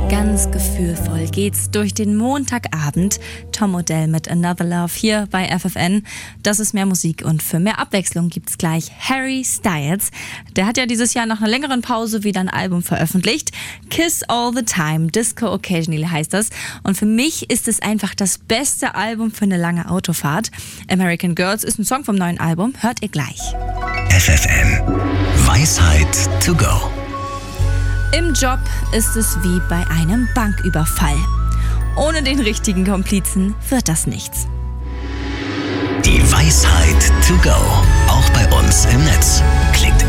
Ganz gefühlvoll geht's durch den Montagabend. Tom Odell mit Another Love hier bei FFN. Das ist mehr Musik und für mehr Abwechslung gibt's gleich Harry Styles. Der hat ja dieses Jahr nach einer längeren Pause wieder ein Album veröffentlicht. Kiss All the Time, Disco Occasionally heißt das. Und für mich ist es einfach das beste Album für eine lange Autofahrt. American Girls ist ein Song vom neuen Album. Hört ihr gleich. FFN Weisheit to go. Im Job ist es wie bei einem Banküberfall. Ohne den richtigen Komplizen wird das nichts. Die Weisheit to go. Auch bei uns im Netz. Klickt